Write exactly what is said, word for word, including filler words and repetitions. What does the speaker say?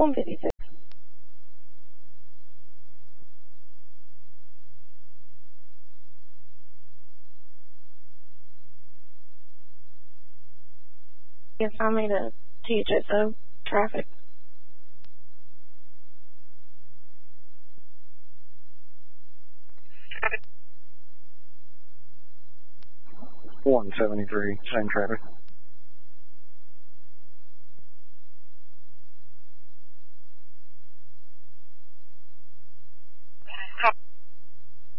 one fifty-six. Yes, I made a T H S O traffic. one seventy-three, same traffic.